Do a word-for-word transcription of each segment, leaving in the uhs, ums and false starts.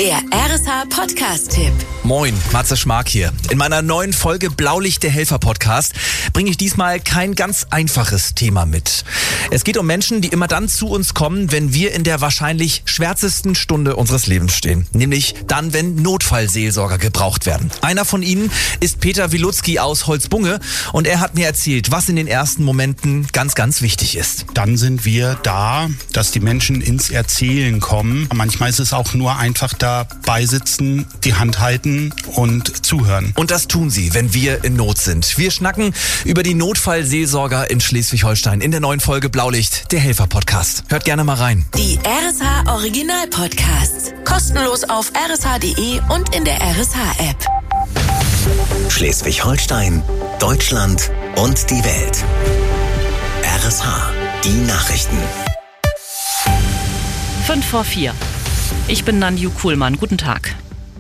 Der R S H-Podcast-Tipp. Moin, Matze Schmark hier. In meiner neuen Folge Blaulicht, der Helfer-Podcast, bringe ich diesmal kein ganz einfaches Thema mit. Es geht um Menschen, die immer dann zu uns kommen, wenn wir in der wahrscheinlich schwärzesten Stunde unseres Lebens stehen. Nämlich dann, wenn Notfallseelsorger gebraucht werden. Einer von ihnen ist Peter Wilutzki aus Holzbunge und er hat mir erzählt, was in den ersten Momenten ganz, ganz wichtig ist. Dann sind wir da, dass die Menschen ins Erzählen kommen. Manchmal ist es auch nur einfach dabei sitzen, die Hand halten und zuhören. Und das tun sie, wenn wir in Not sind. Wir schnacken über die Notfallseelsorger in Schleswig-Holstein in der neuen Folge Blaulicht, der Helfer-Podcast. Hört gerne mal rein. Die R S H-Original-Podcasts. Kostenlos auf r s h punkt d e und in der R S H-App. Schleswig-Holstein, Deutschland und die Welt. R S H, die Nachrichten. Fünf vor vier. Ich bin Nanju Kuhlmann. Guten Tag.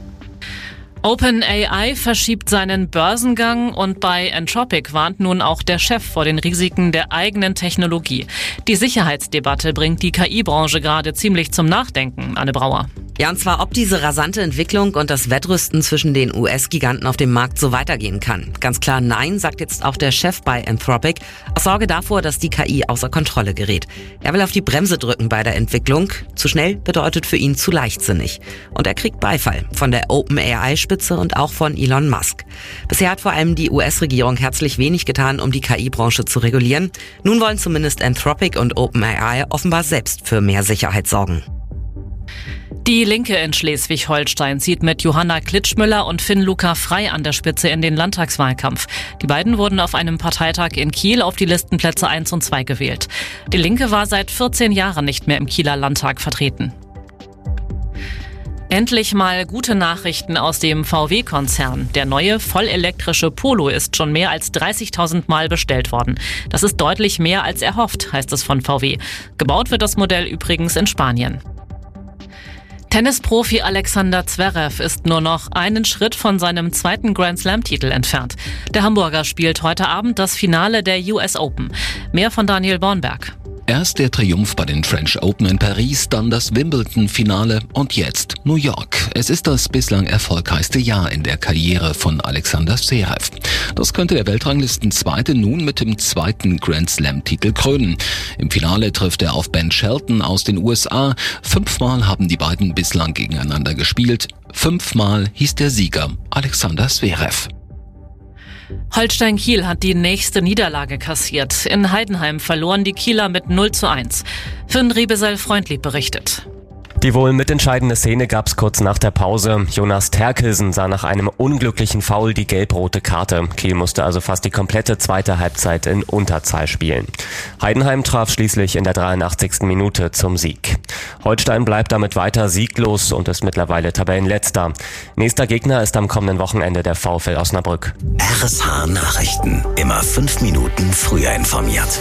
OpenAI verschiebt seinen Börsengang und bei Anthropic warnt nun auch der Chef vor den Risiken der eigenen Technologie. Die Sicherheitsdebatte bringt die K I-Branche gerade ziemlich zum Nachdenken, Anne Brauer. Ja, und zwar, ob diese rasante Entwicklung und das Wettrüsten zwischen den U S-Giganten auf dem Markt so weitergehen kann. Ganz klar nein, sagt jetzt auch der Chef bei Anthropic, aus Sorge davor, dass die K I außer Kontrolle gerät. Er will auf die Bremse drücken bei der Entwicklung. Zu schnell bedeutet für ihn zu leichtsinnig. Und er kriegt Beifall von der OpenAI-Spitze und auch von Elon Musk. Bisher hat vor allem die U S-Regierung herzlich wenig getan, um die K I-Branche zu regulieren. Nun wollen zumindest Anthropic und OpenAI offenbar selbst für mehr Sicherheit sorgen. Die Linke in Schleswig-Holstein zieht mit Johanna Klitschmüller und Finn-Luca Frey an der Spitze in den Landtagswahlkampf. Die beiden wurden auf einem Parteitag in Kiel auf die Listenplätze eins und zwei gewählt. Die Linke war seit vierzehn Jahren nicht mehr im Kieler Landtag vertreten. Endlich mal gute Nachrichten aus dem V W-Konzern. Der neue vollelektrische Polo ist schon mehr als dreißigtausend Mal bestellt worden. Das ist deutlich mehr als erhofft, heißt es von V W. Gebaut wird das Modell übrigens in Spanien. Tennisprofi Alexander Zverev ist nur noch einen Schritt von seinem zweiten Grand-Slam-Titel entfernt. Der Hamburger spielt heute Abend das Finale der U S Open. Mehr von Daniel Bornberg. Erst der Triumph bei den French Open in Paris, dann das Wimbledon-Finale und jetzt New York. Es ist das bislang erfolgreichste Jahr in der Karriere von Alexander Zverev. Das könnte der Weltranglistenzweite nun mit dem zweiten Grand-Slam-Titel krönen. Im Finale trifft er auf Ben Shelton aus den U S A. Fünfmal haben die beiden bislang gegeneinander gespielt. Fünfmal hieß der Sieger Alexander Zverev. Holstein Kiel hat die nächste Niederlage kassiert. In Heidenheim verloren die Kieler mit null zu eins. Finn Riebesell-Freundlieb berichtet. Die wohl mitentscheidende Szene gab's kurz nach der Pause. Jonas Terkelsen sah nach einem unglücklichen Foul die gelb-rote Karte. Kiel musste also fast die komplette zweite Halbzeit in Unterzahl spielen. Heidenheim traf schließlich in der dreiundachtzigsten Minute zum Sieg. Holstein bleibt damit weiter sieglos und ist mittlerweile Tabellenletzter. Nächster Gegner ist am kommenden Wochenende der VfL Osnabrück. R S H Nachrichten. Immer fünf Minuten früher informiert.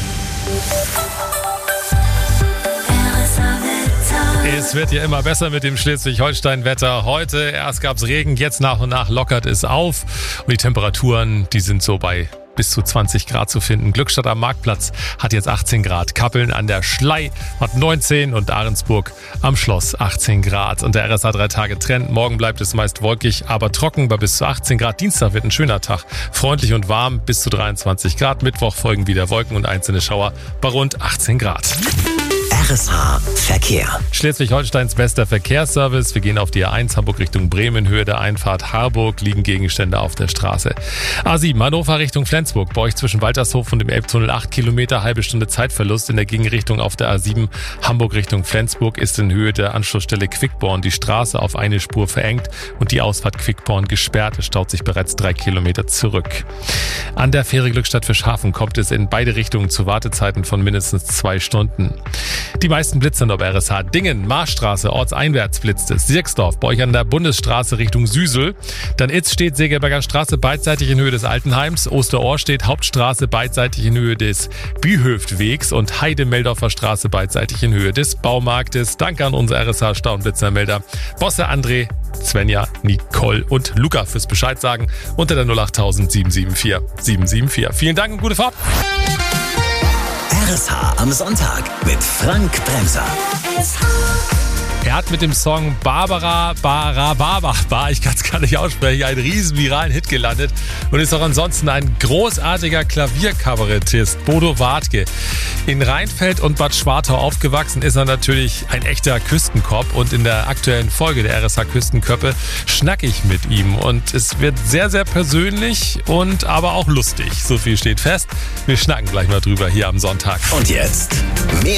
Es wird ja immer besser mit dem Schleswig-Holstein-Wetter. Heute erst gab's Regen, jetzt nach und nach lockert es auf. Und die Temperaturen, die sind so bei bis zu zwanzig Grad zu finden. Glückstadt am Marktplatz hat jetzt achtzehn Grad. Kappeln an der Schlei hat neunzehn und Ahrensburg am Schloss achtzehn Grad. Und der R S H drei Tage Trend. Morgen bleibt es meist wolkig, aber trocken bei bis zu achtzehn Grad. Dienstag wird ein schöner Tag. Freundlich und warm bis zu dreiundzwanzig Grad. Mittwoch folgen wieder Wolken und einzelne Schauer bei rund achtzehn Grad. R S H Verkehr. Schleswig-Holsteins bester Verkehrsservice. Wir gehen auf die A eins Hamburg Richtung Bremen. Höhe der Einfahrt Harburg liegen Gegenstände auf der Straße. A sieben Hannover Richtung Flensburg. Bei euch zwischen Waltershof und dem Elbtunnel acht Kilometer, halbe Stunde Zeitverlust. In der Gegenrichtung auf der A sieben Hamburg Richtung Flensburg ist in Höhe der Anschlussstelle Quickborn die Straße auf eine Spur verengt und die Ausfahrt Quickborn gesperrt. Es staut sich bereits drei Kilometer zurück. An der Fähre Glückstadt Fischhafen kommt es in beide Richtungen zu Wartezeiten von mindestens zwei Stunden. Die meisten Blitzer auf R S H. Dingen, Marschstraße, ortseinwärts blitzt es. Sierksdorf, bei euch an der Bundesstraße Richtung Süsel. Dann Itz steht Segeberger Straße beidseitig in Höhe des Altenheims. Osterohr steht Hauptstraße beidseitig in Höhe des Bühöftwegs und Heide-Meldorfer Straße beidseitig in Höhe des Baumarktes. Danke an unsere R S H-Stauenblitzermelder Bosse, André, Svenja, Nicole und Luca fürs Bescheid sagen unter der null acht null sieben sieben vier sieben sieben vier. Vielen Dank und gute Fahrt. R S H am Sonntag mit Frank Bremser. Er hat mit dem Song Barbara Bara Barbara, ich kann es gar nicht aussprechen, einen riesen viralen Hit gelandet und ist auch ansonsten ein großartiger Klavierkabarettist, Bodo Wartke. In Rheinfeld und Bad Schwartau aufgewachsen ist er natürlich ein echter Küstenkopf und in der aktuellen Folge der R S H Küstenköppe schnack ich mit ihm und es wird sehr, sehr persönlich und aber auch lustig. So viel steht fest. Wir schnacken gleich mal drüber hier am Sonntag. Und jetzt mehr